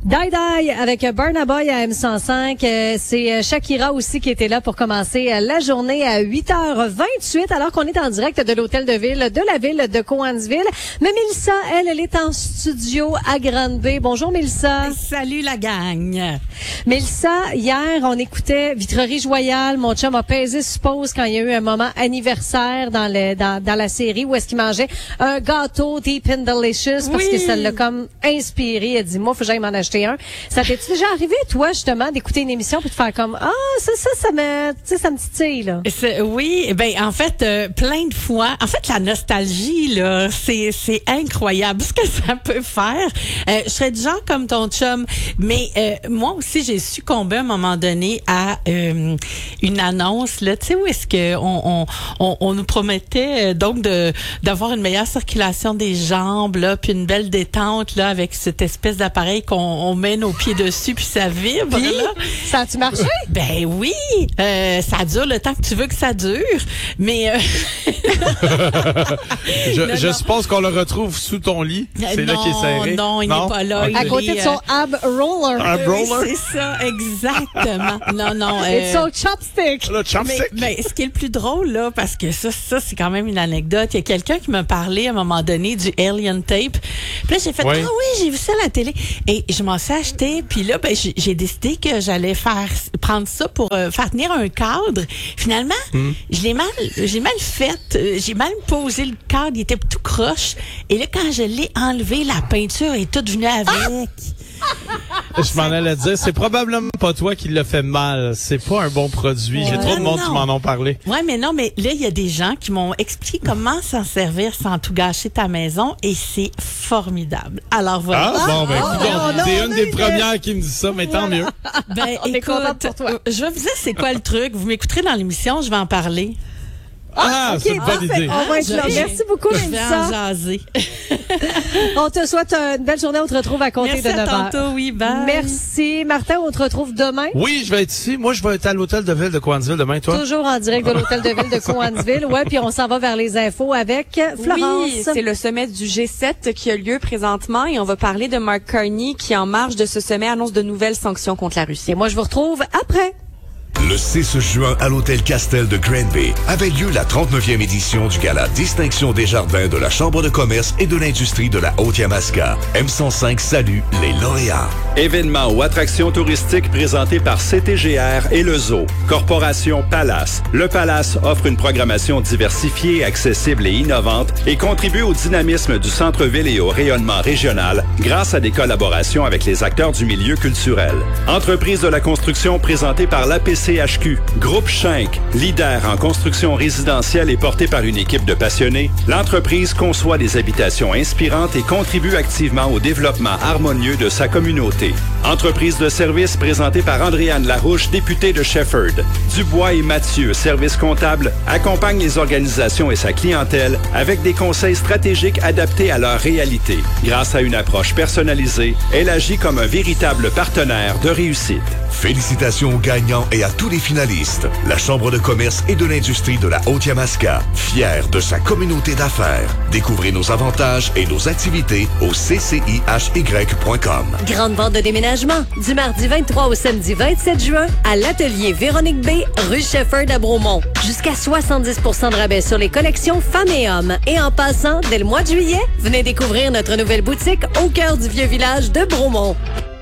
Die Die avec Burna Boy à M105. C'est Shakira aussi qui était là pour commencer la journée à 8h28 alors qu'on est en direct de l'hôtel de ville de la ville de Cowansville. Mais Mélissa, elle est en studio à Grande Bay. Bonjour Mélissa. Salut la gang. Mélissa, hier, on écoutait Vitrerie Joyale. Mon chum a pesé suppose quand il y a eu un moment anniversaire dans la série où est-ce qu'il mangeait un gâteau Deep and Delicious parce que ça l'a comme inspiré. Elle dit, moi, faut que j'aille m'en acheter un. Ça t'est-tu déjà arrivé, toi, justement, d'écouter une émission puis de faire comme, ça me titille, là? Oui, ben, en fait, plein de fois. En fait, la nostalgie, là, c'est incroyable ce que ça peut faire. Je serais du genre comme ton chum, mais moi aussi, j'ai succombé à un moment donné à une annonce, là, tu sais, où est-ce que on nous promettait donc d'avoir une meilleure circulation des jambes, là, puis une belle détente, là, avec cette espèce d'appareil qu'on met nos pieds dessus, puis ça vibre, puis, là. Ça a-tu marché? Ben oui, ça dure le temps que tu veux que ça dure, mais... Je suppose qu'on le retrouve sous ton lit. C'est là qu'il est serré. Non, il n'est pas là. Okay. À côté de son ab roller. Ab roller? Oui, c'est ça, exactement. Non. It's so chopstick. Le chopstick. Mais ce qui est le plus drôle, là, parce que ça, c'est quand même une anecdote. Il y a quelqu'un qui m'a parlé à un moment donné du Alien Tape. Puis là, j'ai fait, oui, j'ai vu ça à la télé. Et je m'en suis acheté. Puis là, ben, j'ai décidé que j'allais prendre ça pour faire tenir un cadre. Finalement, j'ai mal fait. J'ai mal posé le cadre. Il était tout croche. Et là, quand je l'ai enlevé, la peinture est toute venue avec. Je m'en allais dire, c'est probablement pas toi qui l'as fait mal. C'est pas un bon produit. J'ai trop de monde qui m'en ont parlé. Ouais, mais non, mais là, il y a des gens qui m'ont expliqué comment s'en servir sans tout gâcher ta maison et c'est formidable. Alors voilà. T'es une des premières qui me dit ça, mais tant mieux. Ben, on est content pour toi. Je vais vous dire c'est quoi le truc. Vous m'écouterez dans l'émission, je vais en parler. Okay, c'est une bonne idée. On va être là. Merci beaucoup, Mélissa. Je vais en jaser. On te souhaite une belle journée. On te retrouve à compter de 9h. Merci à tantôt, oui, bye. Merci. Martin, on te retrouve demain. Oui, je vais être ici. Moi, je vais être à l'hôtel de ville de Cowansville demain, toi? Toujours en direct de l'hôtel de ville de Cowansville. Ouais, puis on s'en va vers les infos avec Florence. Oui, c'est le sommet du G7 qui a lieu présentement et on va parler de Mark Carney qui, en marge de ce sommet, annonce de nouvelles sanctions contre la Russie. Et moi, je vous retrouve après. Le 6 juin, à l'hôtel Castel de Grande Bay, avait lieu la 39e édition du gala Distinction des jardins de la Chambre de commerce et de l'industrie de la Haute-Yamaska. M105 salue les lauréats. Événements ou attractions touristiques présentés par CTGR et le Zoo. Corporation Palace. Le Palace offre une programmation diversifiée, accessible et innovante et contribue au dynamisme du centre-ville et au rayonnement régional grâce à des collaborations avec les acteurs du milieu culturel. Entreprise de la construction présentée par l'APCHQ. Groupe Schenck, leader en construction résidentielle et porté par une équipe de passionnés, l'entreprise conçoit des habitations inspirantes et contribue activement au développement harmonieux de sa communauté. Entreprise de services présentée par Andréane Larouche, députée de Shefford. Dubois et Mathieu, service comptable, accompagnent les organisations et sa clientèle avec des conseils stratégiques adaptés à leur réalité. Grâce à une approche personnalisée, elle agit comme un véritable partenaire de réussite. Félicitations aux gagnants et à tous les finalistes. La Chambre de commerce et de l'industrie de la Haute-Yamaska, fière de sa communauté d'affaires. Découvrez nos avantages et nos activités au ccihy.com. Grande vente de déménagement du mardi 23 au samedi 27 juin à l'atelier Véronique B, rue Shefford à Bromont. Jusqu'à 70% de rabais sur les collections femmes et hommes. Et en passant, dès le mois de juillet, venez découvrir notre nouvelle boutique au cœur du vieux village de Bromont.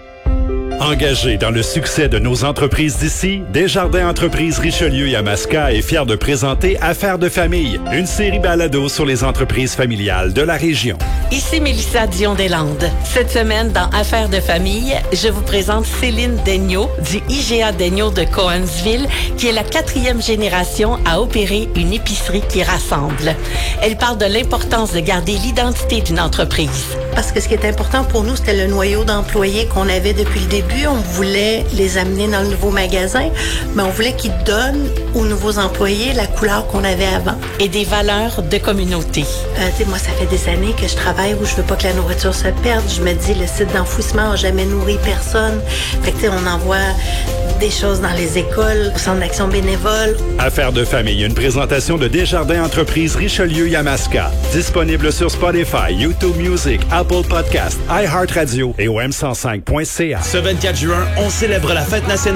Engagé dans le succès de nos entreprises d'ici, Desjardins Entreprises Richelieu-Yamaska est fier de présenter Affaires de famille, une série balado sur les entreprises familiales de la région. Ici Mélissa Dion-Deslandes. Cette semaine, dans Affaires de famille, je vous présente Céline Daigneault du IGA Daigneault de Cowansville, qui est la 4e génération à opérer une épicerie qui rassemble. Elle parle de l'importance de garder l'identité d'une entreprise. Parce que ce qui est important pour nous, c'était le noyau d'employés qu'on avait depuis le début. On voulait les amener dans le nouveau magasin, mais on voulait qu'ils donnent aux nouveaux employés la couleur qu'on avait avant. Et des valeurs de communauté. Moi, ça fait des années que je travaille où je veux pas que la nourriture se perde. Je me dis, le site d'enfouissement n'a jamais nourri personne. Fait que, on envoie des choses dans les écoles, au centre d'action bénévole. Affaires de famille, une présentation de Desjardins Entreprises Richelieu-Yamaska. Disponible sur Spotify, YouTube Music, Apple Podcasts, iHeartRadio et au m105.ca. Ce 24 juin, on célèbre la fête nationale